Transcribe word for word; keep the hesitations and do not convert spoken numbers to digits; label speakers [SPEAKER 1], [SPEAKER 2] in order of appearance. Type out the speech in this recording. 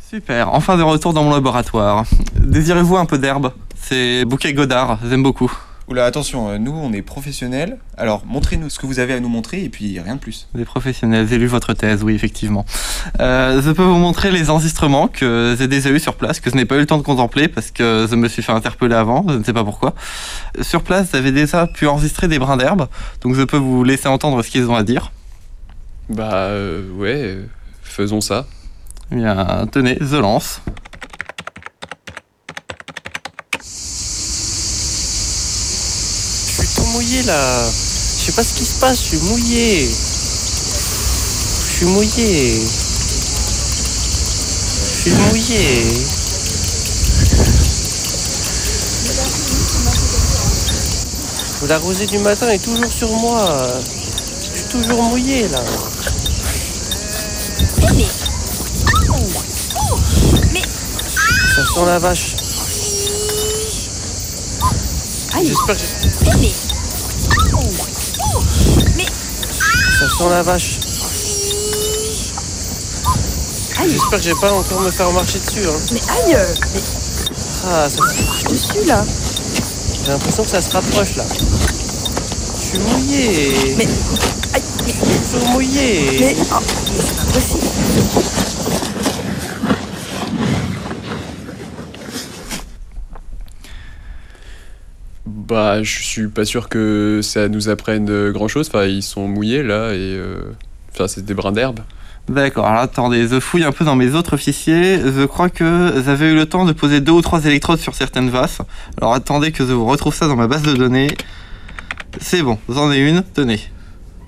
[SPEAKER 1] Super, enfin de retour dans mon laboratoire. Désirez-vous un peu d'herbe? C'est bouquet Godard, j'aime beaucoup.
[SPEAKER 2] Oula, attention, euh, nous on est professionnels, alors montrez-nous ce que vous avez à nous montrer et puis rien de plus.
[SPEAKER 1] Des professionnels, j'ai lu votre thèse, oui, effectivement. Euh, je peux vous montrer les enregistrements que j'ai déjà eu sur place, que je n'ai pas eu le temps de contempler parce que je me suis fait interpeller avant, je ne sais pas pourquoi. Sur place, j'avais déjà pu enregistrer des brins d'herbe, donc je peux vous laisser entendre ce qu'ils ont à dire.
[SPEAKER 3] Bah euh, ouais, euh, faisons ça.
[SPEAKER 1] Eh bien, tenez, je lance.
[SPEAKER 4] Je suis tout mouillé là. Je sais pas ce qui se passe, je suis mouillé. Je suis mouillé. Je suis mouillé. La rosée du matin est toujours sur moi. Je suis toujours mouillé là.
[SPEAKER 5] Mais... Mais...
[SPEAKER 4] Ça sent la vache.
[SPEAKER 5] Aïe.
[SPEAKER 4] J'espère que j'ai...
[SPEAKER 5] Mais... Mais...
[SPEAKER 4] Ça sent la vache.
[SPEAKER 5] Aïe.
[SPEAKER 4] J'espère que j'ai pas encore me faire marcher dessus. Hein.
[SPEAKER 5] Mais aïe. Mais...
[SPEAKER 4] Ah, ça...
[SPEAKER 5] Je te suis là.
[SPEAKER 4] J'ai l'impression que ça se rapproche là. Je suis mouillé.
[SPEAKER 5] Mais... Aïe. Mais...
[SPEAKER 4] Je suis toujours mouillé.
[SPEAKER 5] Mais... Oh, mais c'est pas possible.
[SPEAKER 3] Bah je suis pas sûr que ça nous apprenne grand chose, enfin ils sont mouillés là et... Euh... Enfin c'est des brins d'herbe.
[SPEAKER 1] D'accord, alors attendez, je fouille un peu dans mes autres fichiers. Je crois que j'avais eu le temps de poser deux ou trois électrodes sur certaines vases. Alors attendez que je vous retrouve ça dans ma base de données. C'est bon, j'en ai une, tenez.